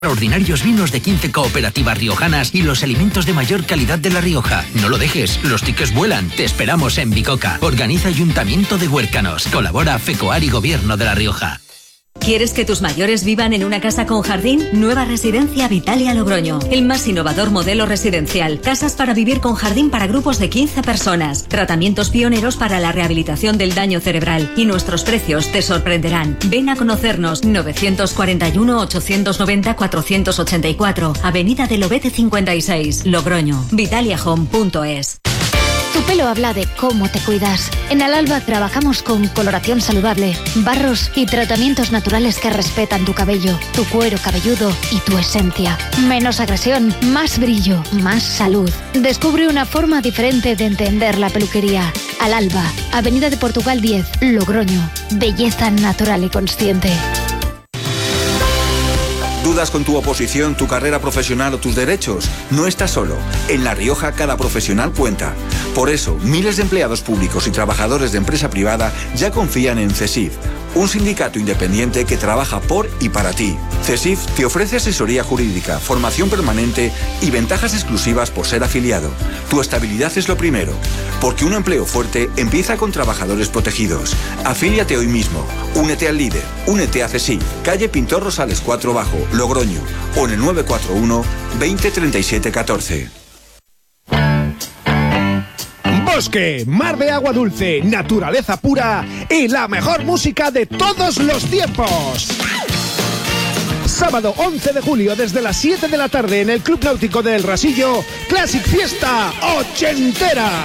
Ordinarios vinos de 15 cooperativas riojanas y los alimentos de mayor calidad de La Rioja. No lo dejes, los tickets vuelan. Te esperamos en Bicoca. Organiza Ayuntamiento de Huércanos. Colabora FECOAR y Gobierno de La Rioja. ¿Quieres que tus mayores vivan en una casa con jardín? Nueva residencia Vitalia Logroño. El más innovador modelo residencial. Casas para vivir con jardín para grupos de 15 personas. Tratamientos pioneros para la rehabilitación del daño cerebral. Y nuestros precios te sorprenderán. Ven a conocernos. 941-890-484. Avenida del Lobete 56, Logroño. vitaliahome.es. Tu pelo habla de cómo te cuidas. En Al-Alba trabajamos con coloración saludable, barros y tratamientos naturales que respetan tu cabello, tu cuero cabelludo y tu esencia. Menos agresión, más brillo, más salud. Descubre una forma diferente de entender la peluquería. Al-Alba, Avenida de Portugal 10, Logroño. Belleza natural y consciente. ¿Dudas con tu oposición, tu carrera profesional o tus derechos? No estás solo. En La Rioja cada profesional cuenta. Por eso, miles de empleados públicos y trabajadores de empresa privada ya confían en CESIF, un sindicato independiente que trabaja por y para ti. CESIF te ofrece asesoría jurídica, formación permanente y ventajas exclusivas por ser afiliado. Tu estabilidad es lo primero, porque un empleo fuerte empieza con trabajadores protegidos. Afíliate hoy mismo. Únete al líder. Únete a CESIF. Calle Pintor Rosales 4 Bajo, Logroño. O en el 941 20 37 14. Bosque, mar de agua dulce, naturaleza pura y la mejor música de todos los tiempos. Sábado 11 de julio desde las 7 de la tarde en el Club Náutico del Rasillo, Classic Fiesta ochentera.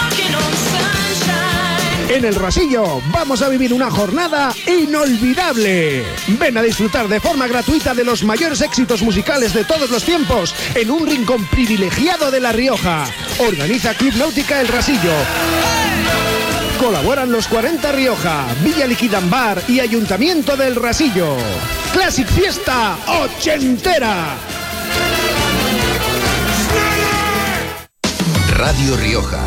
En el Rasillo vamos a vivir una jornada inolvidable. Ven a disfrutar de forma gratuita de los mayores éxitos musicales de todos los tiempos en un rincón privilegiado de La Rioja. Organiza Club Náutica El Rasillo. Colaboran los 40 Rioja, Villa Liquidambar y Ayuntamiento del Rasillo. Classic Fiesta ochentera. Radio Rioja.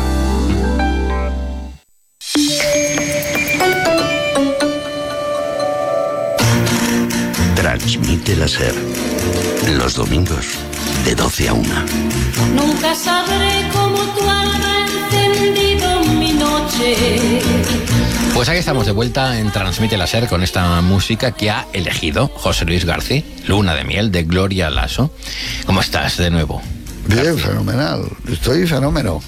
Transmite la SER. Los domingos de 12 a 1. Nunca sabré cómo tu alma ha encendido mi noche. Pues aquí estamos de vuelta en Transmite la SER con esta música que ha elegido José Luis García, Luna de Miel, de Gloria Lasso. ¿Cómo estás de nuevo? Bien, García. Fenomenal. Estoy fenómeno.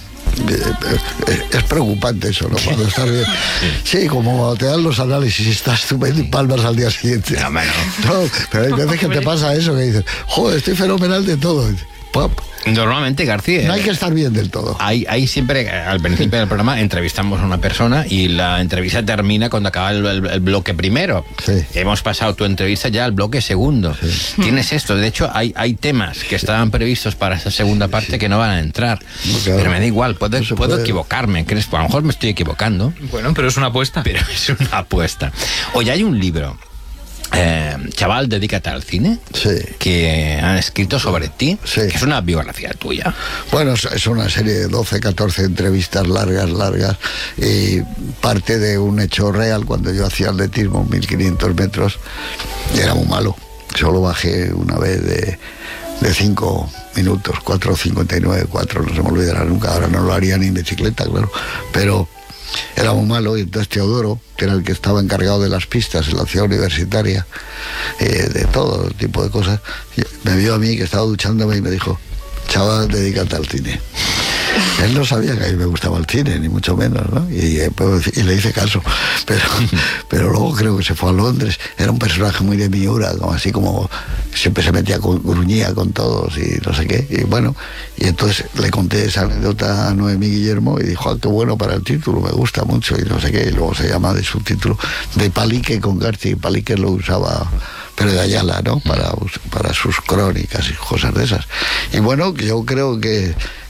Es preocupante eso, ¿no? Cuando estás bien. Sí, como cuando te dan los análisis, estás estupendo y palmas al día siguiente. No, pero hay veces que te pasa eso, que dices, joder, estoy fenomenal de todo. Pop. Normalmente, García, no hay que estar bien del todo. Hay siempre, al principio del programa, entrevistamos a una persona y la entrevista termina cuando acaba el bloque primero. Sí. Hemos pasado tu entrevista ya al bloque segundo. Sí. Tienes esto. De hecho, hay temas que estaban previstos para esa segunda parte que no van a entrar. No, claro. Pero me da igual, puedo equivocarme. ¿Crees? A lo mejor me estoy equivocando. Bueno, pero es una apuesta. Pero es una apuesta. Oye, hay un libro. Chaval, dedícate al cine, sí, que han escrito sobre ti, sí, que es una biografía tuya. Bueno, es una serie de 12, 14 entrevistas largas, y parte de un hecho real. Cuando yo hacía atletismo, 1500 metros, era muy malo. Solo bajé una vez de 5 minutos, 4:59, 4, no se me olvidará nunca. Ahora no lo haría ni en bicicleta, claro, pero era muy malo. Y entonces Teodoro, que era el que estaba encargado de las pistas en la ciudad universitaria, de todo tipo de cosas, me vio a mí que estaba duchándome y me dijo: chaval, dedícate al cine. Él no sabía que a mí me gustaba el cine, ni mucho menos, ¿no? Y le hice caso. Pero luego creo que se fue a Londres. Era un personaje muy de Miura, así como siempre se metía gruñía con todos y no sé qué. Y bueno, y entonces le conté esa anécdota a Noemí Guillermo y dijo: qué bueno para el título, me gusta mucho y no sé qué. Y luego se llama de subtítulo De Palique con García. Y Palique lo usaba Pérez de Ayala, ¿no? Para sus crónicas y cosas de esas. Y bueno, yo creo que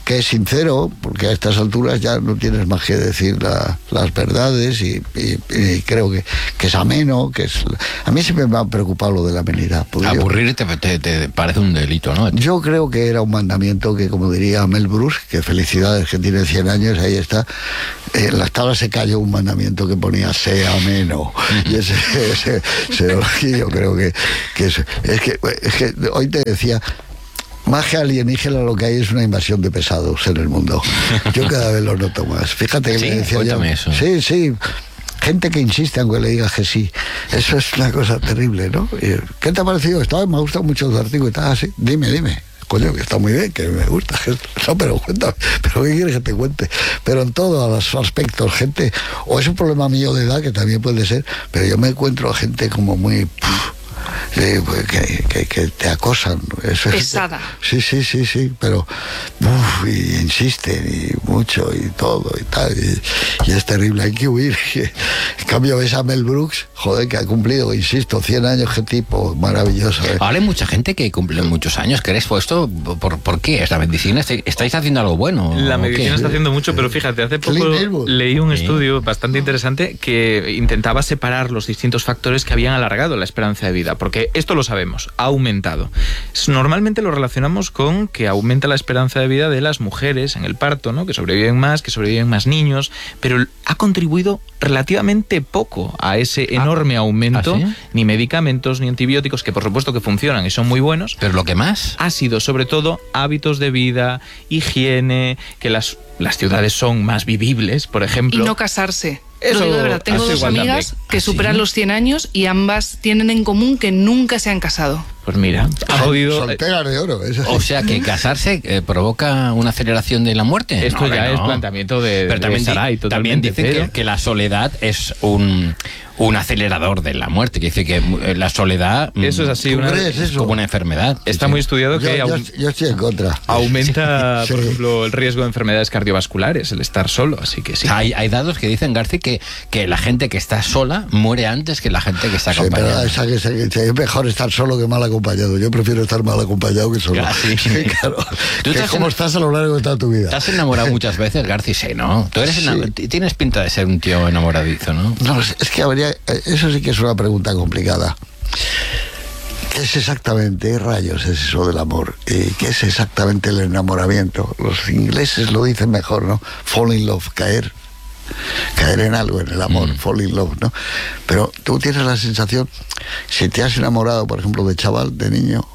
que es sincero, porque a estas alturas ya no tienes más que decir las verdades y creo que es ameno, a mí siempre me ha preocupado lo de la amenidad. Aburrir te parece un delito, ¿no? Yo creo que era un mandamiento que, como diría Mel Brooks, que felicidades, que tiene 100 años, ahí está, en las tablas se cayó un mandamiento que ponía sea ameno, y ese yo creo que es que hoy te decía, más que alienígena, lo que hay es una invasión de pesados en el mundo. Yo cada vez lo noto más. Fíjate que le decía yo. Eso. Sí. Gente que insiste aunque le digas que sí. Eso es una cosa terrible, ¿no? ¿Qué te ha parecido? Me ha gustado mucho tu artículo y tal, así. Dime. Coño, que está muy bien, que me gusta. No, pero cuéntame. ¿Pero qué quieres que te cuente? Pero en todos los aspectos, gente... O es un problema mío de edad, que también puede ser, pero yo me encuentro a gente como muy... que te acosan. Pesada. Sí, pero y insisten y mucho y todo y tal, y es terrible, hay que huir. En cambio ves a Mel Brooks, joder, que ha cumplido, insisto, 100 años, qué tipo maravilloso. Ahora hay mucha gente que cumple muchos años. ¿Crees esto? ¿Por qué? ¿Es la medicina? ¿Estáis haciendo algo bueno? La medicina está haciendo mucho, pero fíjate, hace poco leí un estudio bastante interesante que intentaba separar los distintos factores que habían alargado la esperanza de vida, porque esto lo sabemos, ha aumentado. Normalmente lo relacionamos con que aumenta la esperanza de vida de las mujeres en el parto, ¿no? Que sobreviven más niños, pero ha contribuido relativamente poco a ese enorme aumento. ¿Sí? Ni medicamentos ni antibióticos, que por supuesto que funcionan y son muy buenos. Pero lo que más ha sido sobre todo hábitos de vida, higiene, que las ciudades son más vivibles, por ejemplo. Y no casarse. Eso, lo digo de verdad, tengo dos amigas que superan los 100 años y ambas tienen en común que nunca se han casado. Pues mira, ha podido... Solteras de oro. Eso. O sea, que casarse provoca una aceleración de la muerte. Esto ya es planteamiento de Saray, también dicen que la soledad es un acelerador de la muerte, que dice que la soledad eso es así, es como una enfermedad. Está muy estudiado que yo estoy en contra. Aumenta, por ejemplo, el riesgo de enfermedades cardiovasculares, el estar solo, así que sí. Hay datos que dicen, García, que la gente que está sola muere antes que la gente que está acompañada. Es mejor estar solo que mal acompañado. Yo prefiero estar mal acompañado que solo. Claro. ¿Tú cómo estás a lo largo de toda tu vida? ¿Te has enamorado muchas veces, García? Sí, ¿no? Tú eres tienes pinta de ser un tío enamoradizo, ¿no? No, es que eso sí que es una pregunta complicada. ¿Qué es exactamente, rayos, es eso del amor? ¿Qué es exactamente el enamoramiento? Los ingleses lo dicen mejor, ¿no? Fall in love, caer en algo, en el amor, fall in love, ¿no? Pero tú tienes la sensación, si te has enamorado, por ejemplo, de chaval, de niño,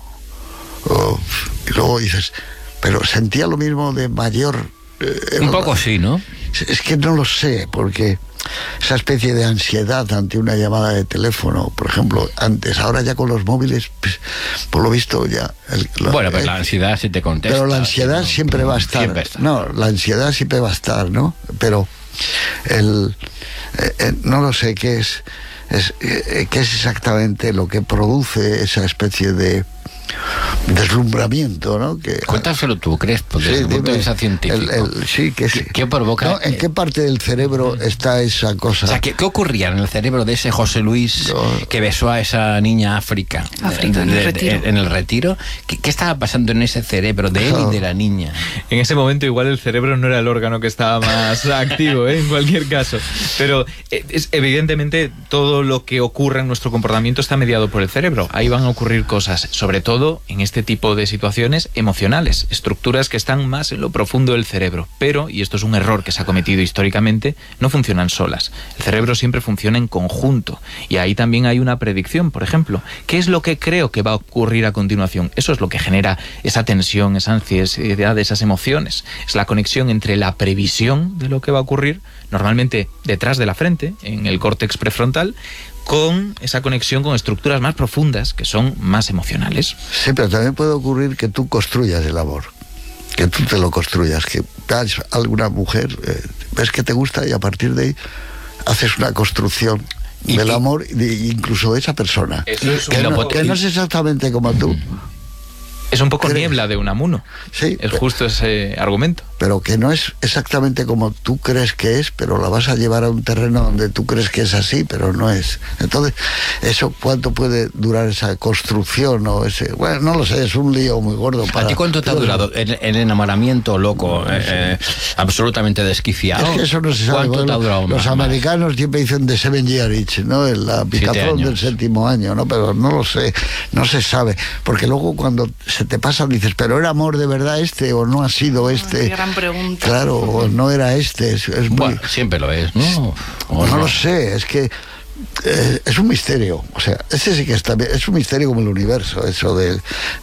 y luego dices, pero sentía lo mismo de mayor... un poco sí, ¿no? Es que no lo sé, porque esa especie de ansiedad ante una llamada de teléfono, por ejemplo, antes, ahora ya con los móviles, pues, por lo visto ya... pero la ansiedad sí te contesta. Pero la ansiedad siempre va a estar. No, la ansiedad siempre va a estar, ¿no? Pero no lo sé qué es exactamente lo que produce esa especie de deslumbramiento, ¿no? Cuéntaselo tú, ¿crees? Porque desde el punto de vista científico. ¿Qué provoca? ¿No? ¿En qué parte del cerebro está esa cosa? O sea, ¿qué ocurría en el cerebro de ese José Luis que besó a esa niña África en el retiro? ¿Qué estaba pasando en ese cerebro de él y de la niña? En ese momento igual el cerebro no era el órgano que estaba más activo, en cualquier caso. Pero evidentemente todo lo que ocurre en nuestro comportamiento está mediado por el cerebro. Ahí van a ocurrir cosas, sobre todo en este tipo de situaciones emocionales, estructuras que están más en lo profundo del cerebro. Pero, y esto es un error que se ha cometido históricamente, no funcionan solas. El cerebro siempre funciona en conjunto. Y ahí también hay una predicción, por ejemplo. ¿Qué es lo que creo que va a ocurrir a continuación? Eso es lo que genera esa tensión, esa ansiedad, esas emociones. Es la conexión entre la previsión de lo que va a ocurrir, normalmente detrás de la frente, en el córtex prefrontal, con esa conexión con estructuras más profundas que son más emocionales. Sí, pero también puede ocurrir que tú construyas el amor, que tú te lo construyas, que veas a alguna mujer, ves que te gusta y a partir de ahí haces una construcción del amor, incluso de esa persona, que no es exactamente como tú. Es un poco niebla de Unamuno. Sí. Es justo ese argumento. pero que no es exactamente como tú crees que es, pero la vas a llevar a un terreno donde tú crees que es así, pero no es. Entonces, eso, ¿cuánto puede durar esa construcción o ese? Bueno, no lo sé, es un lío muy gordo. ¿A ti cuánto te ha durado el enamoramiento loco, absolutamente desquiciado? Es que eso no se sabe. ¿Cuánto te ha durado los americanos siempre dicen de 7 year itch, ¿no? La picazón del 7º año, ¿no? Pero no lo sé, no se sabe, porque luego cuando se te pasa dices, pero ¿era amor de verdad este o no ha sido este? Qué gran pregunta. Claro, o no era este, es muy... Bueno, siempre lo es, ¿no? No lo sé, es que es un misterio, o sea, ese sí que está bien, es un misterio como el universo, eso del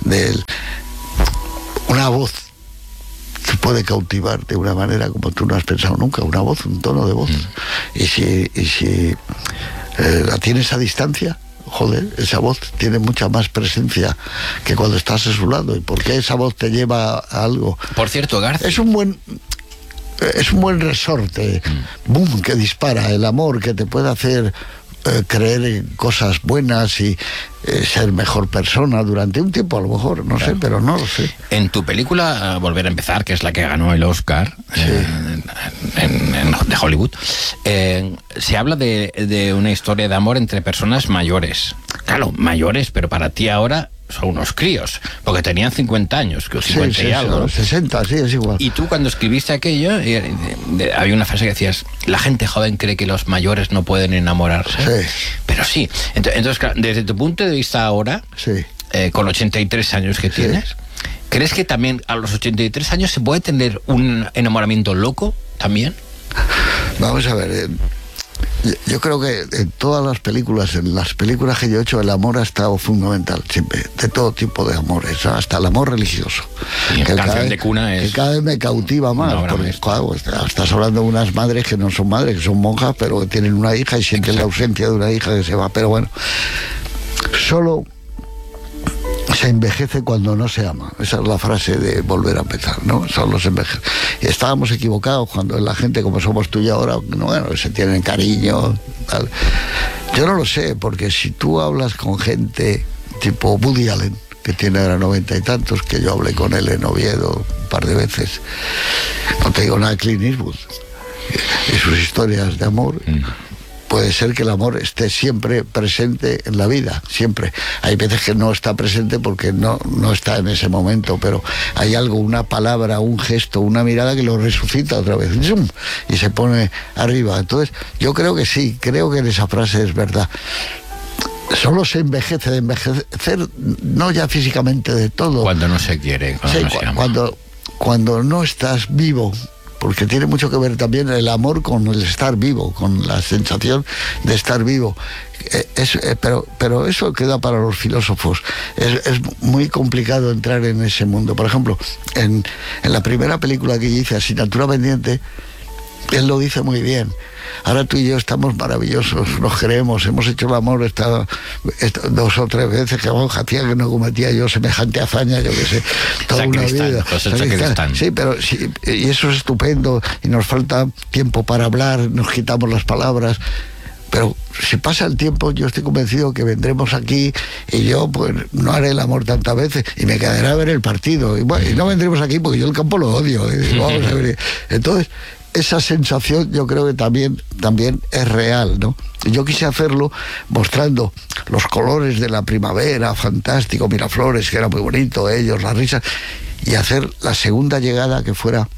una voz que puede cautivar de una manera como tú no has pensado nunca, una voz, un tono de voz. Y si la tienes a distancia, joder, esa voz tiene mucha más presencia que cuando estás a su lado. ¿Y por qué esa voz te lleva a algo? Por cierto, García, es un buen resorte, boom, que dispara el amor, que te puede hacer creer en cosas buenas y ser mejor persona durante un tiempo, a lo mejor, no sé, pero no lo sé. En tu película Volver a empezar, que es la que ganó el Oscar de Hollywood, se habla de una historia de amor entre personas mayores. Claro, mayores, pero para ti ahora son unos críos, porque tenían 50 años, que 50 y algo. 60, sí, es igual. Y tú cuando escribiste aquello, había una frase que decías, la gente joven cree que los mayores no pueden enamorarse. Sí. Pero sí. Entonces, claro, desde tu punto de vista ahora, con 83 años que tienes, ¿crees que también a los 83 años se puede tener un enamoramiento loco también? Vamos a ver, yo creo que en todas las películas, en las películas que yo he hecho, el amor ha estado fundamental siempre, de todo tipo de amores, hasta el amor religioso. Y que Canción de Cuna es... que cada vez me cautiva más, porque claro, estás hablando de unas madres que no son madres, que son monjas, pero que tienen una hija y sienten la ausencia de una hija que se va. Pero bueno, solo se envejece cuando no se ama. Esa es la frase de Volver a empezar, ¿no? Solo se envejece. Y estábamos equivocados cuando la gente como somos tú y ahora, bueno, se tienen cariño, tal. Yo no lo sé, porque si tú hablas con gente tipo Woody Allen, que tiene ahora 90 y tantos, que yo hablé con él en Oviedo un par de veces, no te digo nada de Clint Eastwood y sus historias de amor. Puede ser que el amor esté siempre presente en la vida, siempre. Hay veces que no está presente porque no está en ese momento, pero hay algo, una palabra, un gesto, una mirada que lo resucita otra vez y se pone arriba. Entonces, yo creo que sí, creo que en esa frase es verdad. Solo se envejece, de envejecer, no ya físicamente de todo. Cuando no se quiere, cuando no se ama. Cuando no estás vivo, porque tiene mucho que ver también el amor con el estar vivo, con la sensación de estar vivo. Pero eso queda para los filósofos. Es muy complicado entrar en ese mundo. Por ejemplo, en la primera película que hice, Asignatura Pendiente, él lo dice muy bien. Ahora tú y yo estamos maravillosos, nos queremos, hemos hecho el amor 2 o 3 veces, que hacía que no cometía yo semejante hazaña, yo qué sé, toda una vida. Sí, pero sí, y eso es estupendo, y nos falta tiempo para hablar, nos quitamos las palabras. Pero si pasa el tiempo, yo estoy convencido que vendremos aquí y yo pues no haré el amor tantas veces y me quedaré a ver el partido. Y, bueno, y no vendremos aquí porque yo el campo lo odio. Y vamos a ver. Entonces, esa sensación yo creo que también es real, ¿no? Yo quise hacerlo mostrando los colores de la primavera, fantástico, Miraflores, que era muy bonito, ellos, las risas, y hacer la segunda llegada que fuera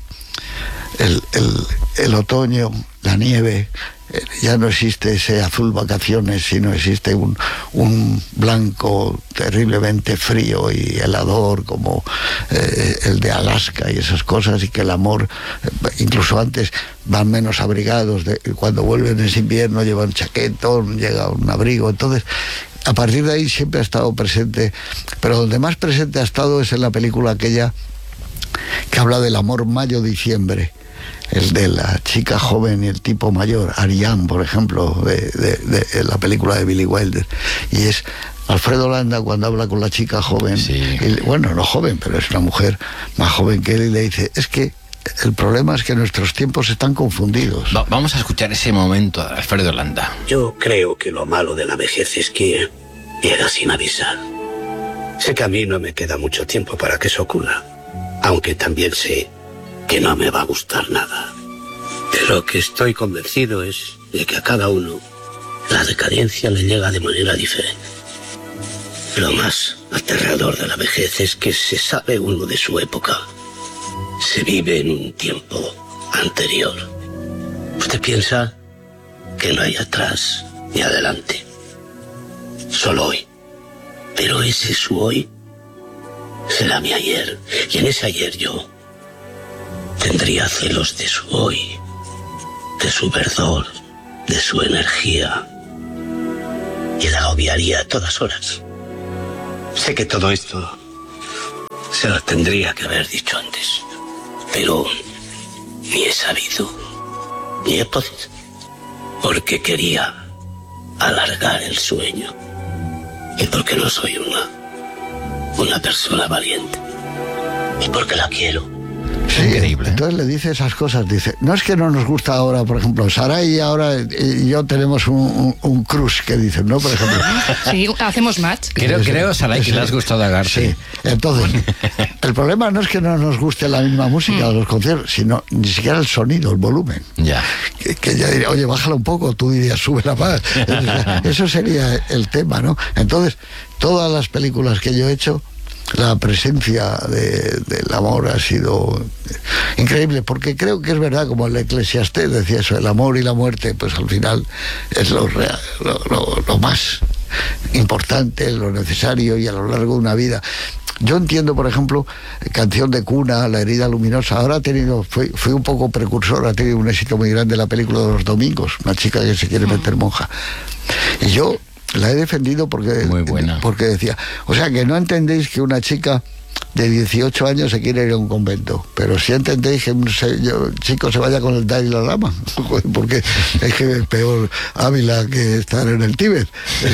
el otoño, la nieve. Ya no existe ese azul vacaciones, sino existe un blanco terriblemente frío y helador como el de Alaska y esas cosas, y que el amor, incluso antes, van menos abrigados, cuando vuelven ese invierno llevan chaquetón, llega un abrigo. Entonces, a partir de ahí siempre ha estado presente, pero donde más presente ha estado es en la película aquella que habla del amor mayo-diciembre, el de la chica joven y el tipo mayor, Ariane, por ejemplo, de la película de Billy Wilder. Y es Alfredo Landa cuando habla con la chica joven, bueno, no joven, pero es una mujer más joven que él, y le dice, es que el problema es que nuestros tiempos están confundidos. Vamos a escuchar ese momento de Alfredo Landa. Yo creo que lo malo de la vejez es que llega sin avisar. Sé que a mí no me queda mucho tiempo para que eso ocurra, aunque también sé que no me va a gustar nada. De lo que estoy convencido es de que a cada uno la decadencia le llega de manera diferente. Lo más aterrador de la vejez es que se sabe uno de su época. Se vive en un tiempo anterior. Usted piensa que no hay atrás ni adelante. Solo hoy. Pero ese su hoy será mi ayer. Y en ese ayer yo tendría celos de su hoy, de su verdor, de su energía. Y la obviaría a todas horas. Sé que todo esto se lo tendría que haber dicho antes. Pero ni he sabido, ni he podido. Porque quería alargar el sueño. Y porque no soy una persona valiente. Y porque la quiero. Sí, increíble. Entonces le dice esas cosas, dice, no es que no nos gusta ahora, por ejemplo, Saray ahora y yo tenemos un crush, que dicen, ¿no? Por ejemplo. Sí, hacemos match. Creo, Saray, que le has gustado a García. Sí, entonces, el problema no es que no nos guste la misma música o los conciertos, sino ni siquiera el sonido, el volumen. Ya. Que ella diría, oye, bájala un poco, tú dirías, súbela más. Eso sería el tema, ¿no? Entonces, todas las películas que yo he hecho, la presencia del amor ha sido increíble, porque creo que es verdad, como el Eclesiastés decía eso, el amor y la muerte, pues al final es lo más importante, lo necesario, y a lo largo de una vida. Yo entiendo, por ejemplo, Canción de cuna, La herida luminosa. Ahora fui un poco precursor, ha tenido un éxito muy grande la película de Los domingos, una chica que se quiere meter monja. Y yo la he defendido porque decía, o sea, que no entendéis que una chica de 18 años se quiere ir a un convento, pero si entendéis que un chico se vaya con el Dalai Lama, porque es que es peor Ávila que estar en el Tíbet. Es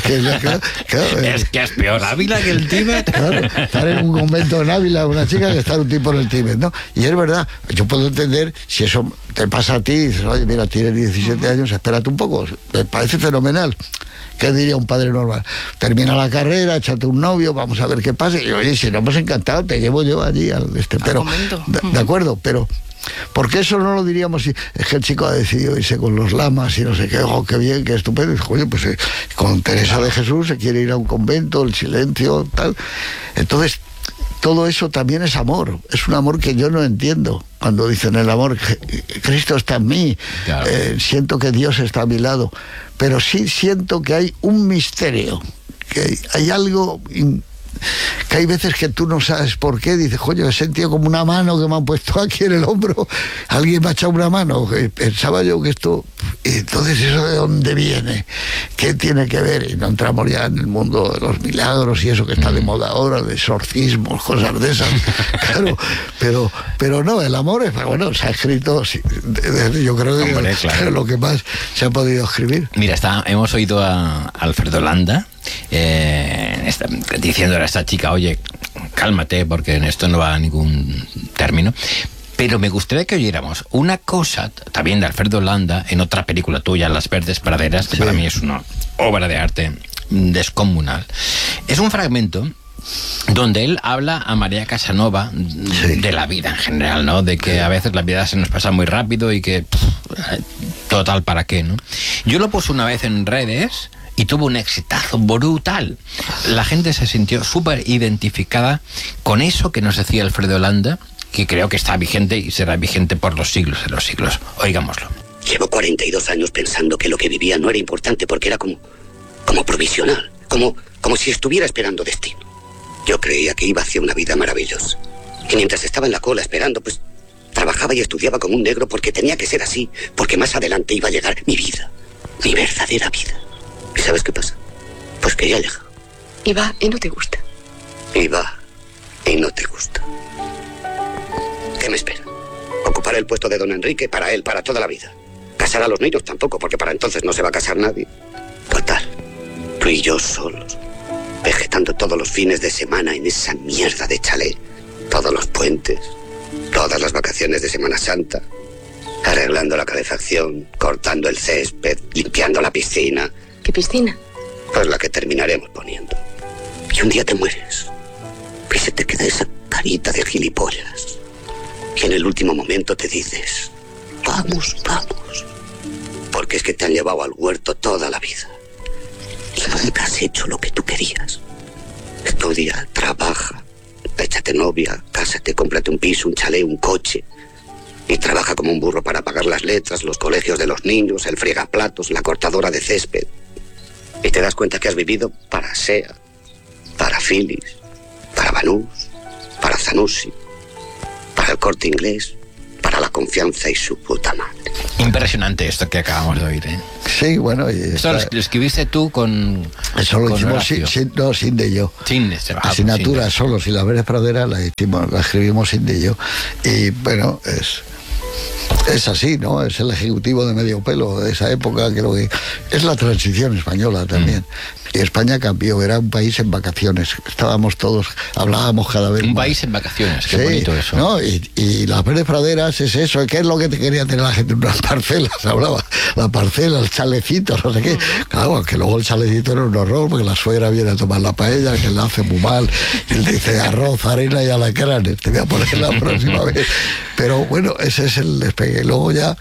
que es peor Ávila que el Tíbet. Claro, estar en un convento en Ávila una chica que estar un tipo en el Tíbet, ¿no? Y es verdad, yo puedo entender si eso te pasa a ti y dices, oye, mira, tienes 17 años, espérate un poco, me parece fenomenal. ¿Qué diría un padre normal? Termina la carrera, échate un novio, vamos a ver qué pasa. Y oye, si no hemos encantado, te llevo yo allí pero de acuerdo, pero ¿por qué eso no lo diríamos si es que el chico ha decidido irse con los lamas y no sé qué? ¡Oh, qué bien, qué estupendo! Y dice, oye, pues con Teresa de Jesús se quiere ir a un convento, el silencio, tal. Entonces, todo eso también es amor. Es un amor que yo no entiendo. Cuando dicen el amor, Cristo está en mí, claro. Siento que Dios está a mi lado, pero sí siento que hay un misterio, que hay algo que hay veces que tú no sabes por qué, dices, coño, he sentido como una mano que me han puesto aquí en el hombro, alguien me ha echado una mano, pensaba yo que esto, entonces eso de dónde viene, qué tiene que ver, y no entramos ya en el mundo de los milagros y eso que está de moda ahora, de exorcismos, cosas de esas, claro, pero no, el amor es, bueno, se ha escrito, yo creo que claro, lo que más se ha podido escribir. Mira, hemos oído a Alfredo Landa diciendo a esta chica, oye, cálmate porque en esto no va a ningún término. Pero me gustaría que oyéramos una cosa también de Alfredo Landa en otra película tuya, Las verdes praderas, que para mí es una obra de arte descomunal. Es un fragmento donde él habla a María Casanova de la vida en general, ¿no? De que a veces la vida se nos pasa muy rápido y que total, ¿para qué, no? Yo lo puse una vez en redes y tuvo un exitazo brutal. La gente se sintió súper identificada con eso que nos decía Alfredo Landa, que creo que está vigente y será vigente por los siglos de los siglos. Oigámoslo. Llevo 42 años pensando que lo que vivía no era importante porque era como provisional, como si estuviera esperando destino. Yo creía que iba hacia una vida maravillosa. Y mientras estaba en la cola esperando, pues trabajaba y estudiaba como un negro porque tenía que ser así, porque más adelante iba a llegar mi vida, mi verdadera vida. ¿Y sabes qué pasa? Pues que ya llega. Y va y no te gusta. Y va y no te gusta. ¿Qué me espera? Ocupar el puesto de don Enrique para él, para toda la vida. Casar a los niños tampoco, porque para entonces no se va a casar nadie. Total, tú y yo solos, vegetando todos los fines de semana en esa mierda de chalet, todos los puentes, todas las vacaciones de Semana Santa, arreglando la calefacción, cortando el césped, limpiando la piscina. ¿Qué piscina? Pues la que terminaremos poniendo. Y un día te mueres y se te queda esa carita de gilipollas. y en el último momento te dices, vamos, vamos, porque es que te han llevado al huerto toda la vida y nunca has hecho lo que tú querías. Estudia, trabaja, échate novia, cásate, cómprate un piso, un chalet, un coche, y trabaja como un burro para pagar las letras, los colegios de los niños, el fregaplatos, la cortadora de césped, y te das cuenta que has vivido para SEA, para Philips, para Banús, para Zanussi, para el Corte Inglés, para la Confianza y su puta madre. Impresionante esto que acabamos de oír, ¿eh? Sí, bueno. Esto lo escribiste tú con... Eso lo hicimos sin de yo. Sin asignatura solo, sin la Verdes Praderas la escribimos sin de yo. Y bueno, es así, ¿no? Es el ejecutivo de medio pelo de esa época, creo que es la transición española también. Y España cambió, era un país en vacaciones. Estábamos todos, hablábamos cada vez un más. País en vacaciones, qué sí, bonito eso. ¿no? Y las Verdes Praderas es eso, ¿qué es lo que te quería tener la gente? Unas parcelas, hablaba, la parcela, el chalecito, no sé qué. Claro, que luego el chalecito era un horror, porque la suegra viene a tomar la paella, que la hace muy mal, y él dice arroz, harina y alacranes, te voy a poner la próxima vez. Pero bueno, ese es el despegue. Luego ya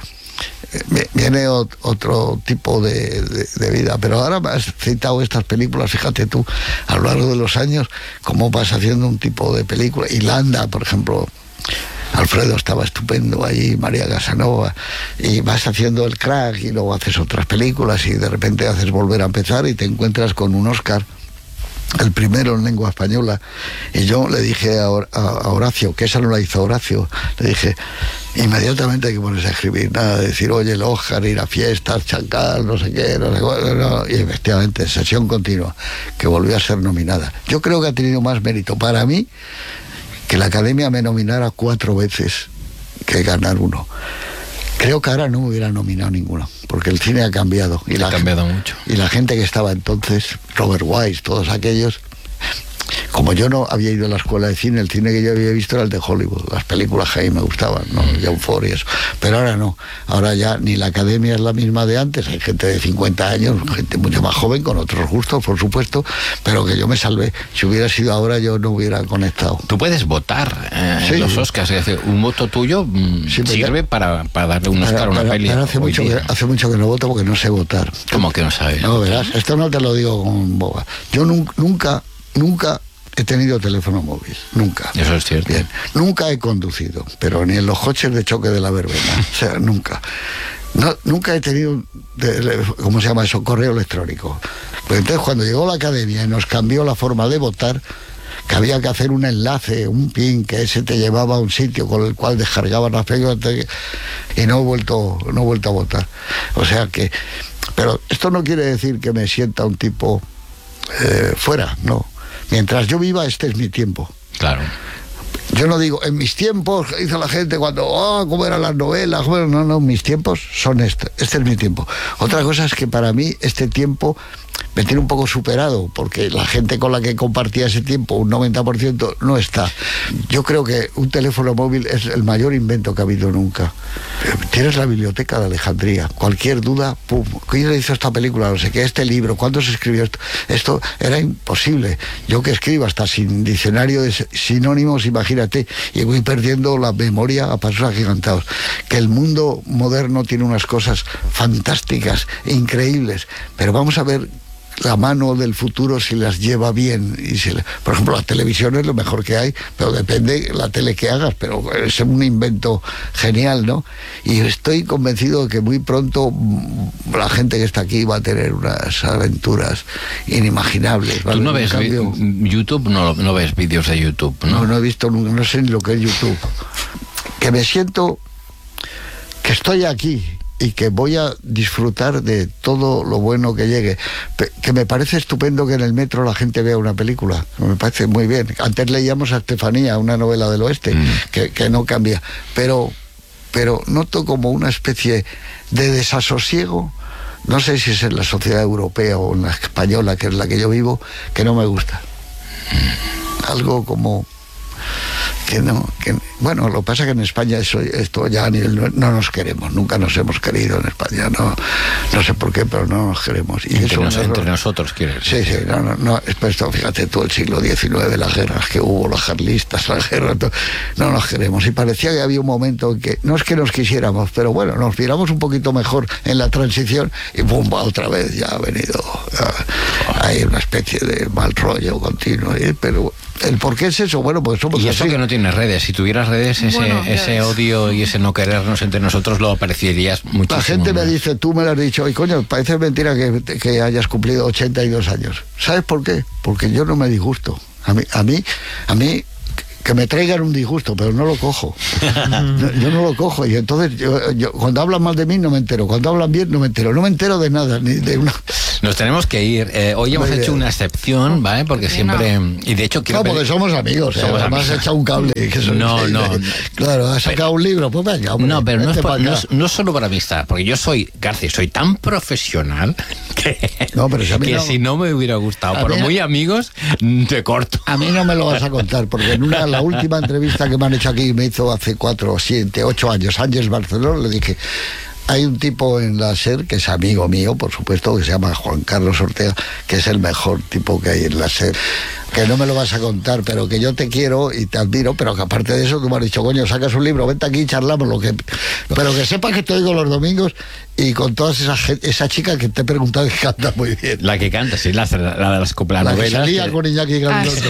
viene otro tipo de vida, pero ahora me has citado estas películas, fíjate tú, a lo largo de los años, cómo vas haciendo un tipo de película. Irlanda, por ejemplo, Alfredo estaba estupendo allí, María Casanova, y vas haciendo El Crack y luego haces otras películas y de repente haces Volver a empezar y te encuentras con un Oscar, el primero en lengua española. Y yo le dije a Horacio, que esa no la hizo Horacio, le dije, inmediatamente hay que ponerse a escribir, nada de decir, oye, el Oscar, ir a fiestas, chancar, no sé qué, no. Y efectivamente, sesión continua, que volvió a ser nominada. Yo creo que ha tenido más mérito para mí que la Academia me nominara 4 veces que ganar uno. Creo que ahora no me hubiera nominado ninguno, porque el cine ha cambiado. Ha cambiado mucho. Y la gente que estaba entonces, Robert Wise, todos aquellos, como yo no había ido a la escuela de cine, el cine que yo había visto era el de Hollywood. Las películas que a mí me gustaban, ¿no? John Ford y eso. Pero ahora no. Ahora ya ni la Academia es la misma de antes. Hay gente de 50 años, gente mucho más joven, con otros gustos, por supuesto, pero que yo me salvé. Si hubiera sido ahora, yo no hubiera conectado. Tú puedes votar en los Oscars. Es decir, un voto tuyo sirve para darle un Oscar a una peli. Hace mucho que no voto porque no sé votar. ¿Cómo que no sabes? No, verás, esto no te lo digo con boba. Yo nunca he tenido teléfono móvil, nunca. Eso es cierto. Bien, nunca he conducido, pero ni en los coches de choque de la verbena, o sea, nunca. No, nunca he tenido, ¿cómo se llama eso? Correo electrónico. Pues entonces cuando llegó la Academia y nos cambió la forma de votar, que había que hacer un enlace, un pin, que ese te llevaba a un sitio con el cual descargaban las películas, y no he vuelto a votar. O sea que, pero esto no quiere decir que me sienta un tipo fuera, no. Mientras yo viva, este es mi tiempo. Claro. Yo no digo, en mis tiempos, dice la gente cuando, cómo eran las novelas, bueno, no, mis tiempos son este es mi tiempo. Otra cosa es que para mí este tiempo me tiene un poco superado, porque la gente con la que compartía ese tiempo, un 90%, no está. Yo creo que un teléfono móvil es el mayor invento que ha habido nunca. Tienes la biblioteca de Alejandría, cualquier duda, pum, ¿quién hizo esta película? No sé qué, este libro, ¿cuándo se escribió esto? Esto era imposible. Yo que escribo hasta sin diccionario de sinónimos, imagínate, y voy perdiendo la memoria a pasos agigantados. Que el mundo moderno tiene unas cosas fantásticas, increíbles, pero vamos a ver la mano del futuro si las lleva bien. Por ejemplo, la televisión es lo mejor que hay, pero depende la tele que hagas, pero es un invento genial, ¿no? Y estoy convencido de que muy pronto la gente que está aquí va a tener unas aventuras inimaginables, ¿vale? ¿Tú no ves YouTube? No ves vídeos de YouTube, ¿no? No he visto, no sé ni lo que es YouTube. Que me siento que estoy aquí y que voy a disfrutar de todo lo bueno que llegue. Que me parece estupendo que en el metro la gente vea una película, me parece muy bien. Antes leíamos a Estefanía, una novela del oeste, que no cambia, pero noto como una especie de desasosiego, no sé si es en la sociedad europea o en la española, que es la que yo vivo, que no me gusta. Algo como bueno, lo que pasa es que en España esto ya a nivel no nos queremos, nunca nos hemos querido en España, no sé por qué, pero no nos queremos. Y entre nosotros, ¿quieres? Sí, no, esto, fíjate tú, el siglo XIX, las guerras que hubo, los carlistas, las guerras, no nos queremos. Y parecía que había un momento en que, no es que nos quisiéramos, pero bueno, nos miramos un poquito mejor en la transición y ¡pum! Otra vez ya ha venido, hay una especie de mal rollo continuo, pero ¿el por qué es eso? Bueno, pues somos y eso así. Que no tiene redes. Si tuvieras redes, ese odio y ese no querernos entre nosotros lo apreciarías muchísimo. La gente me dice, tú me lo has dicho, y coño, parece mentira que hayas cumplido 82 años. ¿Sabes por qué? Porque yo no me disgusto. A mí que me traigan un disgusto, pero no lo cojo. Yo no lo cojo, y entonces yo cuando hablan mal de mí no me entero, cuando hablan bien no me entero de nada, ni de una... Nos tenemos que ir. Hoy hemos hecho una excepción, ¿vale? Porque siempre... Y de hecho quiero porque somos amigos, además has echado un cable. No. Claro, has sacado un libro, pues venga, hombre, no, pero no es solo por amistad, porque yo soy, García, soy tan profesional que si no me hubiera gustado, por muy amigos, te corto. A mí no me lo vas a contar, porque la última entrevista que me han hecho aquí, me hizo hace 4, 7, 8 años, Ángeles Barceló, le dije... Hay un tipo en la SER que es amigo mío, por supuesto, que se llama Juan Carlos Ortega, que es el mejor tipo que hay en la SER. Que no me lo vas a contar, pero que yo te quiero y te admiro, pero que aparte de eso tú me has dicho, coño, sacas un libro, vente aquí y charlamos pero que sepas que te oigo los domingos y con todas esa chica que te he preguntado que canta muy bien. La que canta, sí, la de las novelas. La que salía con Iñaki Gabilondo.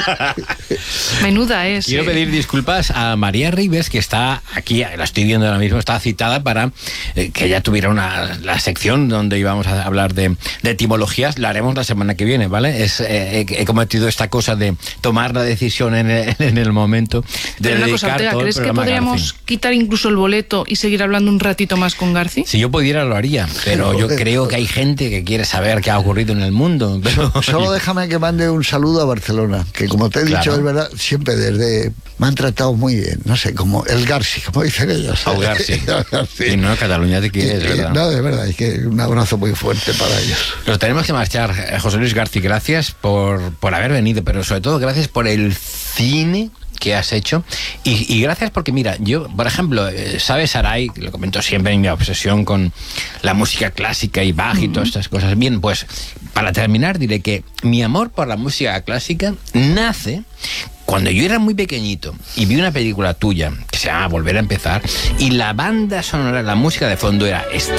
Menuda es. Quiero pedir disculpas a María Ribes, que está aquí, la estoy viendo ahora mismo, está citada para que ella tuviera la sección donde íbamos a hablar de etimologías. La haremos la semana que viene, ¿vale? He cometido esta cosa de tomar la decisión en el momento de dedicar una cosa, Ortega, ¿crees que podríamos quitar incluso el boleto y seguir hablando un ratito más con Garci? Si yo pudiera lo haría, pero yo creo que hay gente que quiere saber qué ha ocurrido en el mundo. Solo déjame que mande un saludo a Barcelona, que como te he dicho, es verdad, siempre me han tratado muy bien, no sé, como el Garci, como dicen ellos. El Garci. Y no, Cataluña te quiere, ¿verdad? No, de verdad, es que un abrazo muy fuerte para ellos. Pero tenemos que marchar. José Luis Garci, gracias por haber venido, pero sobre todo gracias por el cine que has hecho y gracias porque mira, yo por ejemplo, sabes, Saray, lo comento siempre en mi obsesión con la música clásica y Bach y todas estas cosas. Bien, pues para terminar diré que mi amor por la música clásica nace cuando yo era muy pequeñito y vi una película tuya que se llama Volver a empezar y la banda sonora, la música de fondo era esta,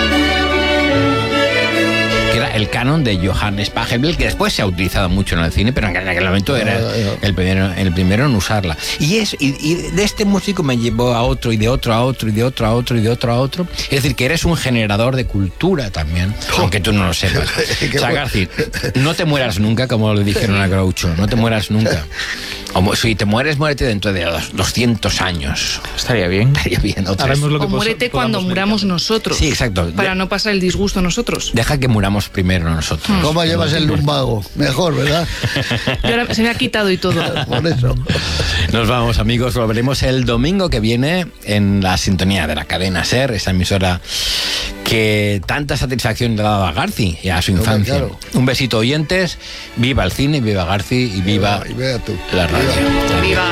que era el canon de Johannes Pachelbel, que después se ha utilizado mucho en el cine, pero en aquel momento era el primero en usarla. Y de este músico me llevó a otro, y de otro a otro, y de otro a otro, y de otro a otro. Es decir, que eres un generador de cultura también, aunque tú no lo sepas. O sea, Garci, no te mueras nunca, como le dijeron a Groucho, no te mueras nunca. O si te mueres, muérete dentro de 200 años. Estaría bien. O muérete cuando muramos nosotros. Sí, exacto. Para no pasar el disgusto nosotros. Deja que muramos primero nosotros. ¿Cómo llevas el lumbago? Mejor, ¿verdad? Y ahora se me ha quitado y todo. Por eso. Nos vamos, amigos. Lo veremos el domingo que viene en la sintonía de la cadena SER, esa emisora que tanta satisfacción le ha dado a Garci y a su infancia. Claro. Un besito, oyentes. Viva el cine, viva Garci y viva la radio. ¡Viva!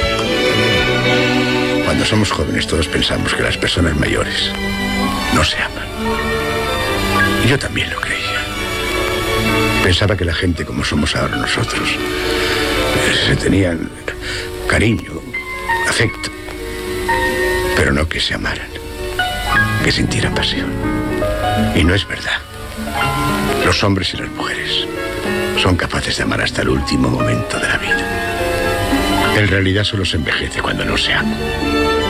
Cuando somos jóvenes todos pensamos que las personas mayores no se aman. Y yo también lo creía. Pensaba que la gente como somos ahora nosotros se tenían cariño, afecto, pero no que se amaran, que sintieran pasión. Y no es verdad. Los hombres y las mujeres son capaces de amar hasta el último momento de la vida. En realidad solo se envejece cuando no se ama.